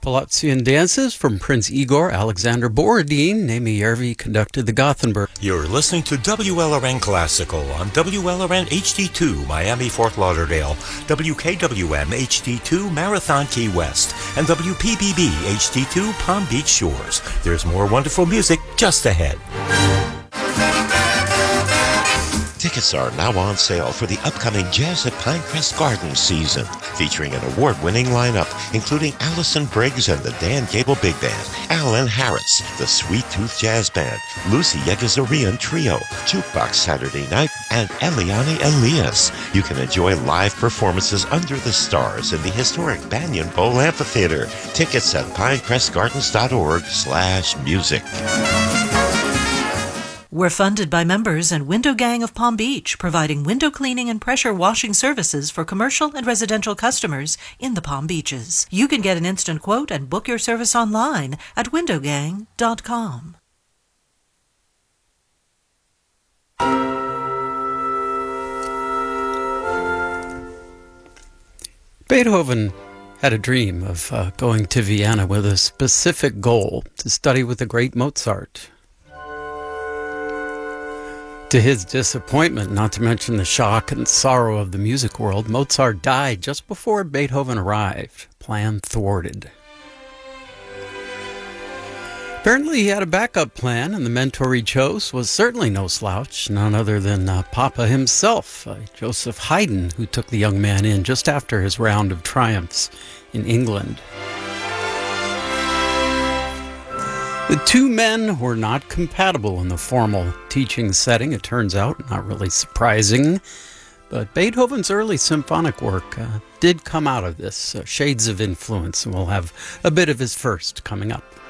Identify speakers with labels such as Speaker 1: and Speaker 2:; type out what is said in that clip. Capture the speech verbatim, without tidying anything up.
Speaker 1: Palazzian dances from Prince Igor Alexander Borodin. Naomi Yervi conducted the Gothenburg.
Speaker 2: You're listening to W L R N Classical on W L R N H D two Miami, Fort Lauderdale, W K W M H D two Marathon Key West, and W P B B H D two Palm Beach Shores. There's more wonderful music just ahead.
Speaker 3: Tickets are now on sale for the upcoming Jazz at Pinecrest Gardens season, featuring an award-winning lineup, including Allison Briggs and the Dan Gable Big Band, Alan Harris, the Sweet Tooth Jazz Band, Lucy Yegazarian Trio, Jukebox Saturday Night, and Eliane Elias. You can enjoy live performances under the stars in the historic Banyan Bowl Amphitheater. Tickets at pinecrestgardens.org slash music.
Speaker 4: We're funded by members and Window Gang of Palm Beach, providing window cleaning and pressure washing services for commercial and residential customers in the Palm Beaches. You can get an instant quote and book your service online at window gang dot com.
Speaker 1: Beethoven had a dream of uh, going to Vienna with a specific goal, to study with the great Mozart. To his disappointment, not to mention the shock and sorrow of the music world, Mozart died just before Beethoven arrived. Plan thwarted. Apparently he had a backup plan, and the mentor he chose was certainly no slouch, none other than uh, Papa himself, uh, Joseph Haydn, who took the young man in just after his round of triumphs in England. The two men were not compatible in the formal teaching setting, it turns out, not really surprising. But Beethoven's early symphonic work uh, did come out of this, uh, shades of influence, and we'll have a bit of his first coming up.